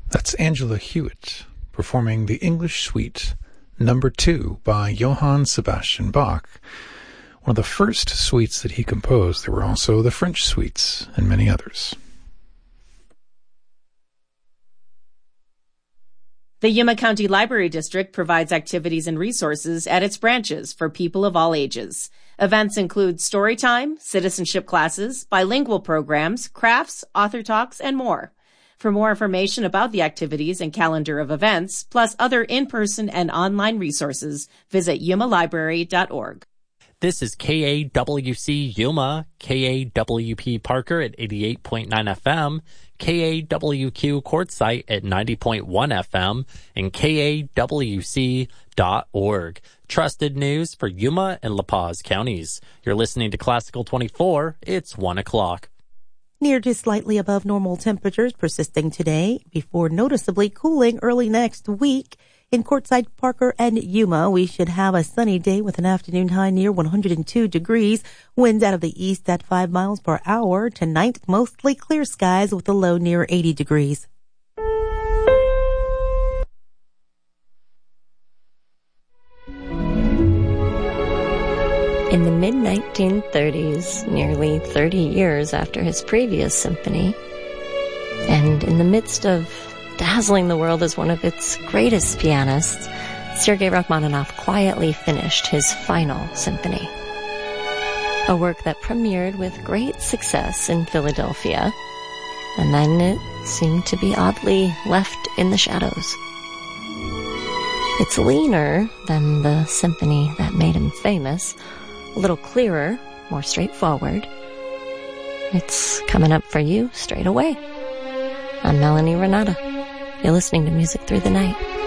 That's Angela Hewitt performing the English Suite Number 2 by Johann Sebastian Bach, one of the first suites that he composed. There were also the French suites and many others. The Yuma County Library District provides activities and resources at its branches for people of all ages. Events include story time, citizenship classes, bilingual programs, crafts, author talks, and more. For more information about the activities and calendar of events, plus other in-person and online resources, visit yumalibrary.org. This is KAWC Yuma, KAWP Parker at 88.9 FM, KAWQ Quartzsite at 90.1 FM, and KAWC.org. Trusted news for Yuma and La Paz counties. You're listening to Classical 24. It's 1 o'clock. Near to slightly above normal temperatures persisting today before noticeably cooling early next week. In Quartzsite, Parker, and Yuma, we should have a sunny day with an afternoon high near 102 degrees. Winds out of the east at 5 miles per hour. Tonight, mostly clear skies with a low near 80 degrees. In the mid-1930s, nearly 30 years after his previous symphony, and in the midst of dazzling the world as one of its greatest pianists, Sergei Rachmaninoff quietly finished his final symphony. A work that premiered with great success in Philadelphia, and then it seemed to be oddly left in the shadows. It's leaner than the symphony that made him famous, a little clearer, more straightforward. It's coming up for you straight away. I'm Melanie Renata. You're listening to Music Through the Night.